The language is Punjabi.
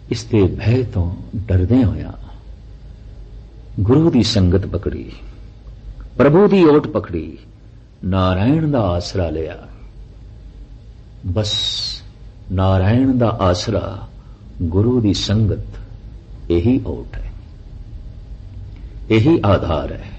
ਇਸ ਦੇ ਭੈ ਤੋਂ ਡਰਦਿਆਂ ਹੋਇਆਂ ਗੁਰੂ ਦੀ ਸੰਗਤ ਪਕੜੀ, ਪ੍ਰਭੂ ਦੀ ਓਟ ਪਕੜੀ, ਨਾਰਾਇਣ ਦਾ ਆਸਰਾ ਲਿਆ। ਬਸ ਨਾਰਾਇਣ ਦਾ ਆਸਰਾ, ਗੁਰੂ ਦੀ ਸੰਗਤ, ਇਹੀ ਓਟ ਹੈ, ਇਹੀ ਆਧਾਰ ਹੈ।